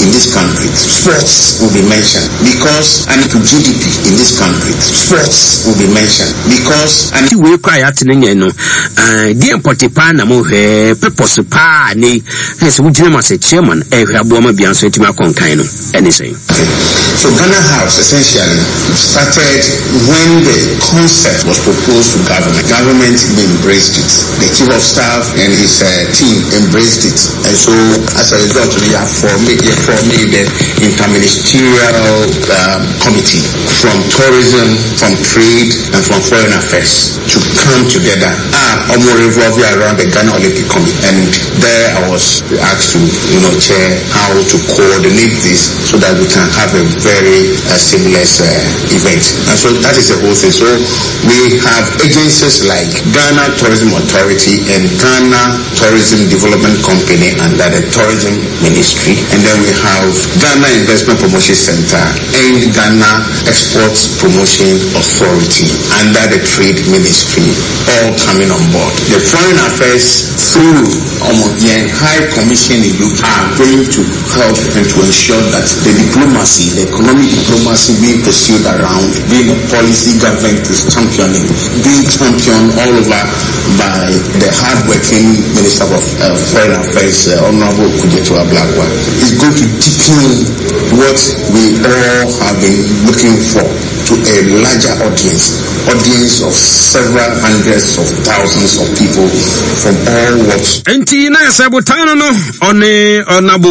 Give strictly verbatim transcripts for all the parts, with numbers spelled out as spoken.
in this country, sports will be mentioned. Because and to G D P in this country, sports will be mentioned. Because and we cry at no uh dear Potipa na mo he purpose pa ni as we do as a chairman e abuama bia so etima konkan no anything. So Ghana House essentially started when the concept was proposed to government. Government embraced it. The chief of staff and his uh, team embraced it. And so as a result, we have formed, formed the interministerial uh, committee from tourism, from trade, and from foreign affairs to come together and uh, revolve around the Ghana Olympic Committee. And there I was asked to, you know, chair how to coordinate this so that we can have a very uh, seamless uh, event. And so that is the whole thing. So we have agencies like Ghana Tourism Authority and Ghana Tourism Development Company under the Tourism Ministry. And then we have Ghana Investment Promotion Center and Ghana Exports Promotion Authority under the Trade Ministry, all coming on board. The Foreign Affairs through um, the High Commission in U K are going to help and to ensure that the diplomacy, the economic diplomacy being pursued around, being a policy government is championing, being championed all over by the hard-working Minister of uh, Foreign Affairs, uh, Honorable Kujetua Blagwa, is going to deepen what we all have been looking for to a larger audience, audience of several hundreds of thousands of people from all walks. Enti na sabotano no one onabo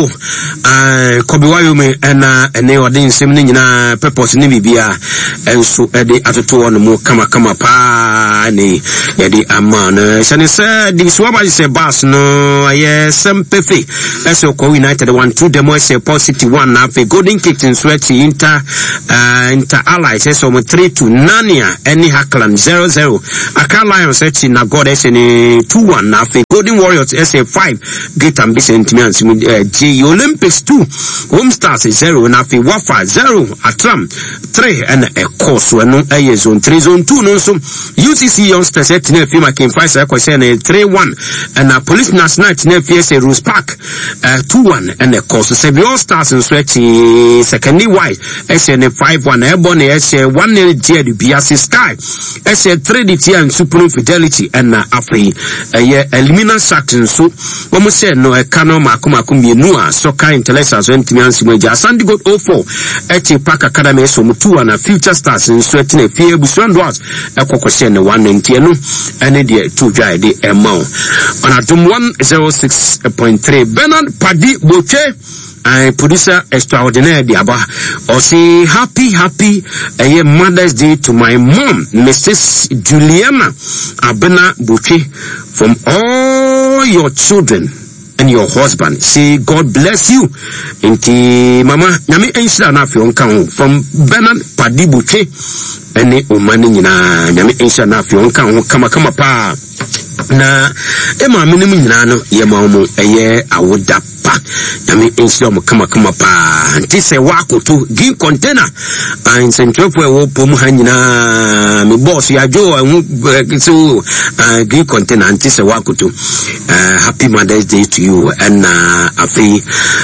eh kobiwayo me na ene ode nsem ni nyina purpose ni bibia enso ede atoto no mu kama kama pa ni yede amana sane se diviswa ba se bas no aye sempefe eso ko United one two demo se positive one na fe Golden Kitchen Sweat Inter uh, Inter Allies so mo three to Nania any Hackland zero zero Accra Lions set na God S N two one na fe Golden Warriors S A five Great Ambition Timians uh, J Olympics two Home Stars zero na fe Wafa zero Atram three and a course no a zone three zone two no so U C C Youngsters set na fe Makin five say three one and a Police National na fe say Rose Park uh, two one and a course Seven All Stars in Sweat secondly wide S N five one Airborne S A one nil J D B S Sky S A three D T and Supreme Fidelity and uh, Afri a uh, Elimina Saxon so when we say no a cano makuma kumbinua soccer intellectuals and Timians Major Sandy Goat oh four Eti Park Academy so two and a Future Stars in Sweating a fear Buswandos a Cocosen one ninety and the two dry the amount on a dum one zero six point three Bernard Paddy Boche. I producer extraordinaire diaba or say happy happy a Mother's Day to my mom Missus Juliana Abena Buche from all your children and your husband. Say God bless you. Inti mama nyame ensira na afi onka ho from Bernard Paddy Buche ene omani nyina nyame ensira na afi onka ho kama kama pa na ema mene mu nyina no ye ma omo eye awoda pa nyame ensira mo kama kama pa nti se wakoto gin container an sentrofo e wo pom ha nyina me boss ya jo so gin container nti se wakoto uh, happy Mother's Day to you and uh, afi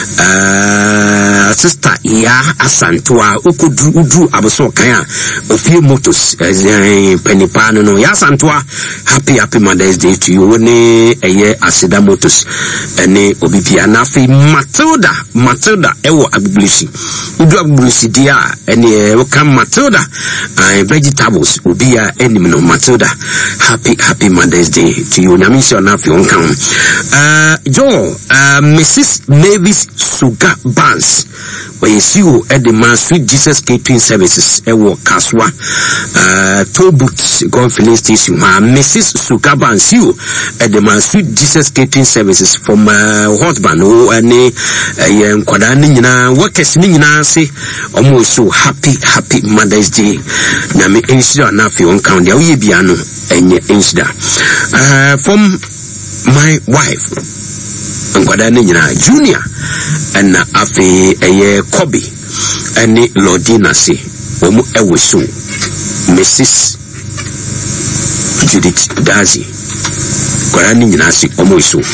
uh, sister ya asantoa ukudu udu abuso kan ofie motos uh, penipano no ya asantoa happy happy Mother's Day to you ne eye asida motos ene obibia na afi Matilda Matilda ewo agbulusi udu agbulusi dia ene we kan Matilda uh, vegetables obia enim no Matilda happy happy Mother's Day to you nyamisho na afi onkan uh Joe uh, Missus Mavis Sugar Barnes where you see you at the man Sweet Jesus Catering Services ewo Kaswa uh toll booths God filling station uh, Missus Sugar Barnes you at the man Sweet Jesus Catering Services from uh, husband oh ane uh, nkwada ni nyina workers ni nyina say almost so happy happy Mother's Day na me ensure na fi on count dia we bia no enye ensure uh from my wife nkwada ni nyina Junior and afi eye Kobe and Lordina say omu ewo so Missus Judith Dazi kwada ni nyina say omu so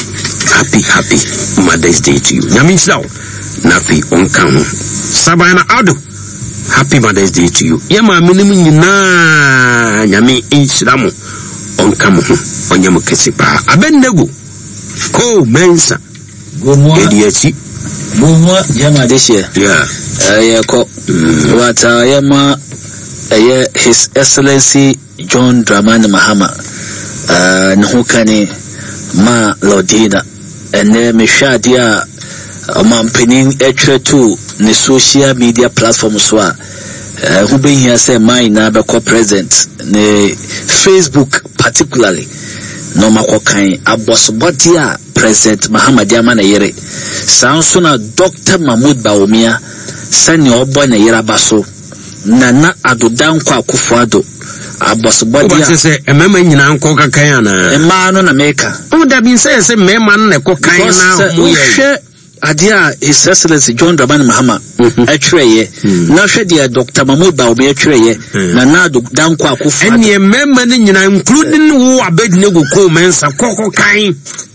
happy happy Mother's Day to you. Nyamichao nafi onkamu Sabana Ado, happy Mother's Day to you. Yama minimu nyina nyami inchiramu onkamu onyamu kesipa abennego ko mensa Gomwa ediachi Gomwa yama this year. Yeah. Uh, yeah, ko what uh, yama uh, His Excellency John Dramani Mahama uh nhukani ma Lordina ene mehwadia omanpenin etwe to ne social media platforms so a who be here say mine na be co present ne Facebook particularly no makokan abosobodia President Muhammad Yamana Yere Sansuna Doctor Mahmoud Bawumia sani obo na yera baso Nana Adodan kwa Akufo-Addo abosobodia o say emema nyina nko kakan na emma no na meka o da bin say say mema no na kokan na mo hwe adia His Excellency John Dramani Mahama atwereye na hwe dia Doctor Mahmoud Bawumia atwereye Nana Adodan kwa Akufo-Addo eni emema no nyina including wo Abednego ko mensa kokokan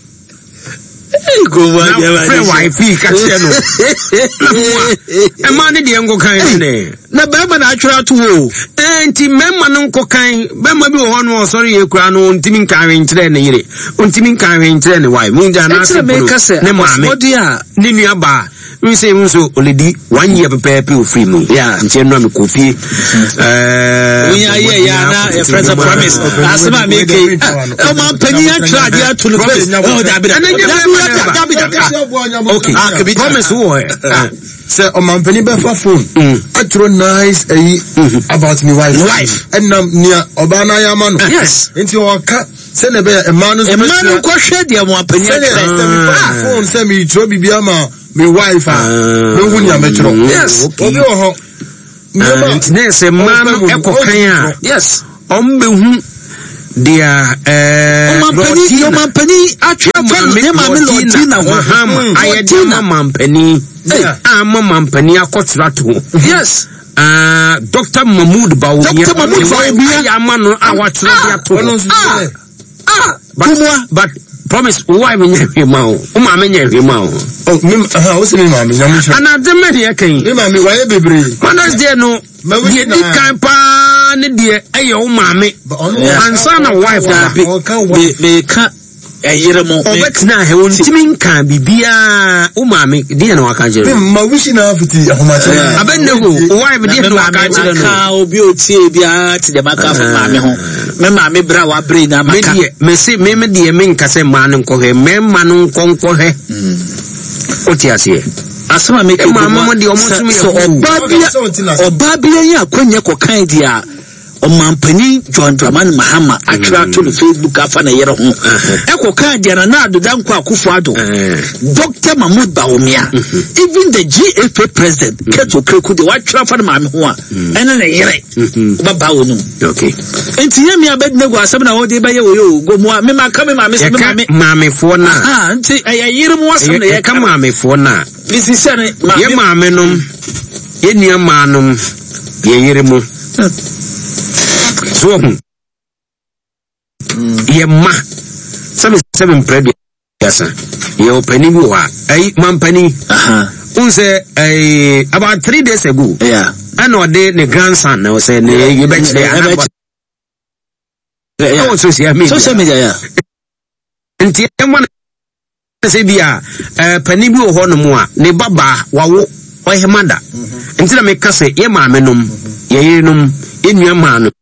go wa ya na friend wife ka che no e ma ne de ngo kan ne na ba ma na atwera to wo enti memma no nko kan ba ma bi wo ho no sorry e kura no ntimi nkan we nkyere ne yire ntimi nkan we nkyere ne wai mu nja na se ne mo ame ne nua ba we say unso oledi one year pepe o free mu yeah nche no me kofi eh unya ye ya na a friends of promise asema me ke o ma pani atwera dia to no face oh da bi da okay promise wo say o man pani be fa phone atro nice eh about me wife wife and nam nia oba na ya ma no yes enti o ka say na be e ma no e ma no ko hwe dia mo pani atwera phone say me tro bibia ma me wife ah no hunya metro yes obi o ho ne se man ekokan yes ombe hu dia eh Mampani Mampani atwa fa me ma me Lordina Mahama ayedina Mampani ah Mampani akotra to yes ah Doctor Mahmoud Bawumia Doctor Mahmoud Bawumia ya manu awatra dia to ah ah but but promise why me nyɛ ma o o ma me nyɛ ma o oh me aha o se me ma me nyamu hwe ana de me de kan me ma me wa ye bebre Mother's Day no de di kan pa ne de ɛyɛ o ma me ansa na wife da be be ka ayire mo o betina he won timi nkan bibia o ma me de na waka jere me ma wishi na afiti ahomache Abednego wife de na waka jere no ka obi otie bia ti de maka fa ma me ho me ma me bra wa bre na maka me me se me me de me nka se ma no nkohe me ma no nkonko he o ti ase asema me ke ma ma de o mo sumi so obabia obabia ya kwanya ko kan dia o Mampani John Dramani Mahama atwa to the Facebook afa na yere ho eko kan dia na Adodan kwa Akufo-Addo Doctor Mahmoud Bawumia even the G F A president Keto Kreku de watwa fa na ma me ho a ene na yere baba wonu okay enti yemi Abednego asem na wo de baye wo yo go mo me ma ka me ma me se me ma me ma me fo na ah enti aye yere mo asem na ye ka ma me fo na bisi se ne ma ye ma me nom ye nua ma nom ye yere mo so ye ma seven seven predia yasa ye opani bi wa ai Mampani aha unse ai about three days ago yeah and o de ne grandson na o say ne ye be chire ana yeah social media social media yeah nti emwa se bia eh pani bi wo ho no mu a ne baba wawo ohemada nti na me kase ye ma menom ye yenom enua ma no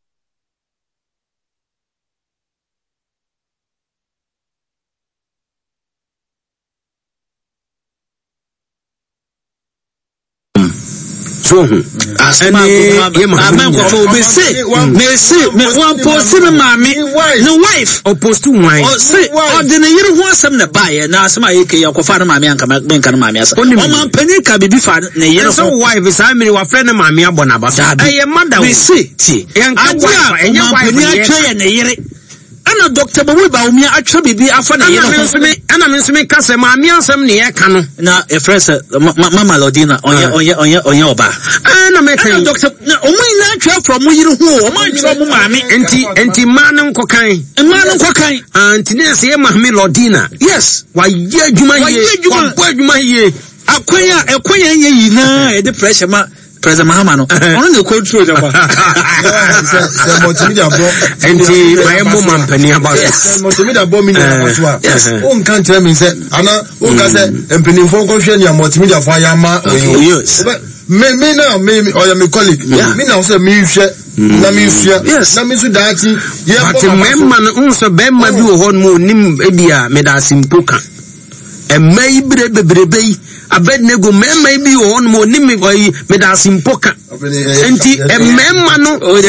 so asma go ma ko be say me say me wan post me mami no wife o post wine o say o de ne yiri ho asem na bae na asma ye ke yakofa na mami anka me nka na mami asa o Mampani ka bibi fa ne yiri so wife is I mean wa friend na mami abona ba so eh mother me say ti enka wife enye wife Mampani atwa ye ne yiri ana Doctor Bawiba umi atwa bibi afa na yero ana me nso me kase ma me ansem ne ye ka no na e friend Mama Lodina onye onye onye onye oba ana me kan Doctor omu ina atwa from mu yiri hu o ma atwa mu maame enti enti ma no nkokan ma no nkokan anti ne se Mama Lodina yes wa ye adwuma ye wa bo adwuma ye akwanya akwanya ye yina e de pressure ma President Mahama no ono ne control jaba se multimedia bo enti my mom mampani aba multimedia bo mi na aso a o nkan tell me say ana o ka say empeni fo ko hwe ni multimedia fo ya ma yes me me na me o ya me colleague me na say me hwe na me hwe na me su daati ye but memma no unso bemma bi wo hon mo nim ebia me da simpoka e mai bre bebrebe Abednego memma bi on mo nim me da simpoka enti e memma no go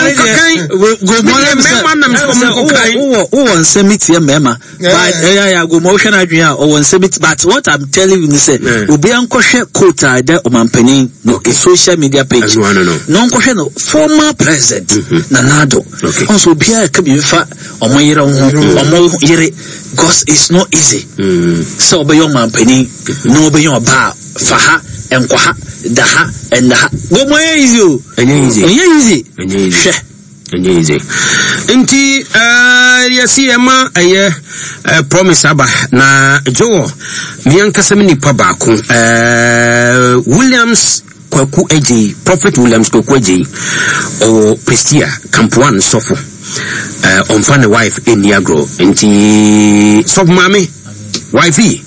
memma na mko kai wo wo nsemiti e memma but yeah yeah go mo hwe na adwen a wo nsemiti but what I'm telling you say obi ankohwe quota de omampani no social media page no nkohwe no former president Nanado also bia ka bi fa omo yere ho omo yere because it's not easy so be your mampani no be your ba faha enkwaha daha endaha go mo easy o enye easy enye easy enye easy enye easy enti eh yesi ema eye promise aba na jo miankasa me nipa baako eh Williams Kwaku Eji Prophet Williams Kwaku Eji o Prestia Camp one sofo eh on fan wife in Niagro enti sof mami wife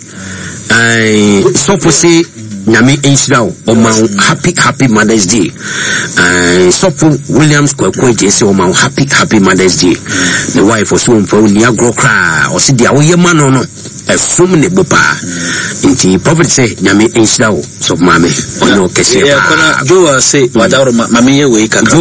eh sofo say nyame enshirawo o ma happy happy Mother's Day eh sofo Williams Kwaku Eji say o ma happy happy Mother's Day the wife o so on for Niagro cry o si dia wo ye ma no no efum ne bopa nti prophet say nyame enshirawo sof mami ono kese ya kona jo say wadaro mami ye we kakra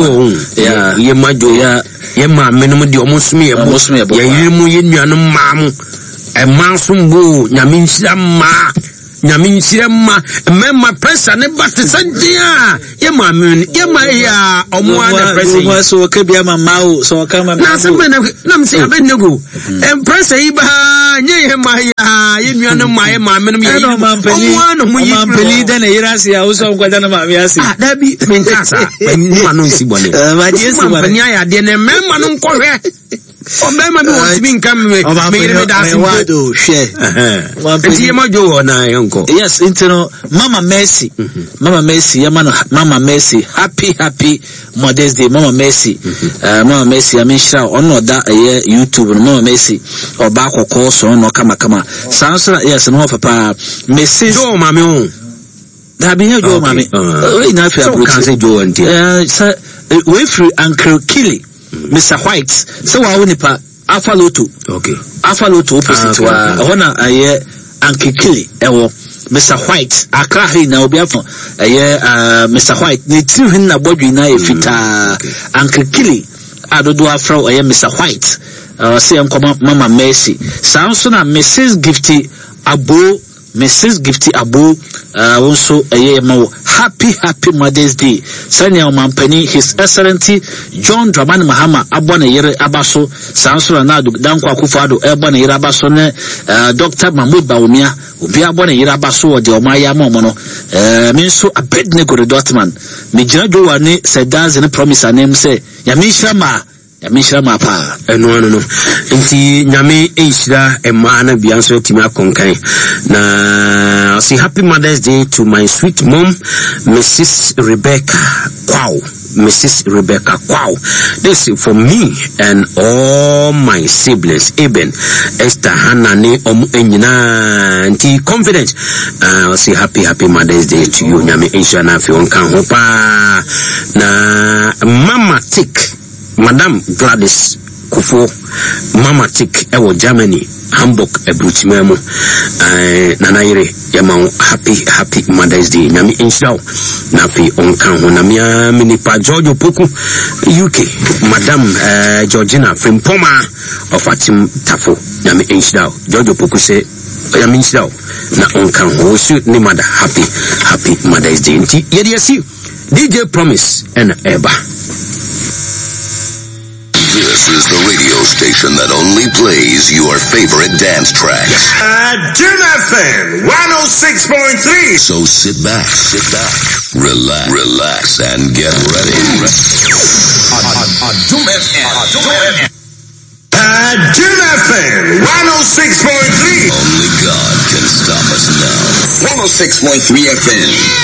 ya ye majo ya ye ma menum de omo sumi ye bo ya yimu ye nuanu maamu e mansumbo nyame nshira ma nyame nshira ma memma pressure ne batte santia ye ma men ye ma ya omo ana pressure wo so ka bia ma mawo so ka ma na se me na me se abenego em pressure yi ba nye ye ma ya ye nuanu ma ye ma menum ye omo ano mu yi mampeli de na yirasi ya wo so kwada na ma mi asi ah da bi me nkasa ni ma no nsi bone ma je si bone ya de ne memma no nkohwe o memma bi won tibi nkam me me yire me da wa do hwe enti ye ma jo na yonko yes intino Mama Mercy Mama Mercy ya man Mama Mercy happy happy Mother's Day Mama Mercy Mama Mercy ya mishra ono da ye YouTube Mama Mercy oba kokko so no kama kama sansra yes no papa message jo mami o da bi jo mami we na fi approach kan say jo anti eh we free Uncle Killy Mister White so wa woni pa Afaloto okay Afaloto opposite wa hona aye Uncle Killy ewo Mister White akra he na obi afo aye Mister White ni tiri hin na bodwi na e fita Uncle Killy adodo afro aye Mister White uh say nkoma Mama Mercy sanso na Missus Gifty Abo Missus Gifty Abo uh also aye ma happy happy Mother's Day sanya omampani His Excellency John Dramani Mahama abona yere abaso sanso na danko akufado ebona yere abaso ne Doctor Mahmoud Bawumia obi abona yere abaso de omaya ma omo no eh minso Abednego Redotman me gina do wane sedaz ne promise anem say ya mi shama ya mi shama pa eno ano no nti nyame enshira ema na bia nso timi akonkan na say happy Mother's Day to my sweet mom Missus Rebecca Kwao Missus Rebecca Kwao. This is for me and all my siblings Eben Esther Hannah ne om enyina nti confident uh say happy happy Mother's Day to you nyame enshira na fi onkan ho pa na Mama Tick Madam Gladys Kufo Mama Tick ewo Germany Hamburg ebruchimemo eh nanayire yama happy happy Mother's Day nyame enshiraw na fi onkan ho na mia minipa George Opoku U K Madam eh Georgina Frimpoma of Atim Tafo nyame enshiraw George Opoku say nyame enshiraw na onkan ho so ni mother happy happy Mother's Day nti yedi yesi D J Promise and Eba. This is the radio station that only plays your favorite dance tracks. June F M one oh six point three. So sit back, sit back, relax, relax, and get ready. June F M. June F M one oh six point three. Only God can stop us now. one oh six point three F M.